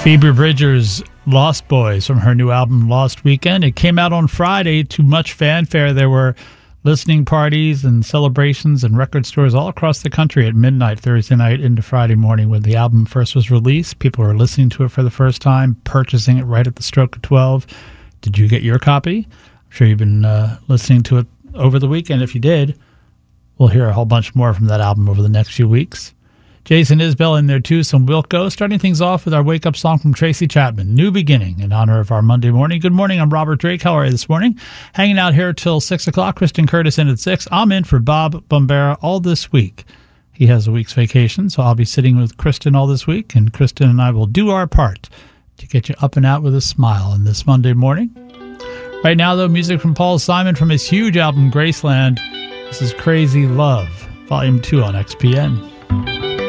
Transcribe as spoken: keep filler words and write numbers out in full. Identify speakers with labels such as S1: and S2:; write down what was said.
S1: Phoebe Bridgers' Lost Boys from her new album Lost Weekend. It came out on Friday to much fanfare. There were listening parties and celebrations and record stores all across the country at midnight Thursday night into Friday morning when the album first was released. People were listening to it for the first time, purchasing it right at the stroke of twelve. Did you get your copy? I'm sure you've been uh, listening to it over the weekend. If you did, we'll hear a whole bunch more from that album over the next few weeks. Jason Isbell in there too, some Wilco. Starting things off with our wake-up song from Tracy Chapman, New Beginning, in honor of our Monday morning. Good morning, I'm Robert Drake. How are you this morning? Hanging out here till six o'clock. Kristen Curtis in at six. I'm in for Bob Bombera all this week. He has a week's vacation, so I'll be sitting with Kristen all this week, and Kristen and I will do our part to get you up and out with a smile on this Monday morning. Right now, though, music from Paul Simon from his huge album, Graceland. This is Crazy Love, Volume two on X P N.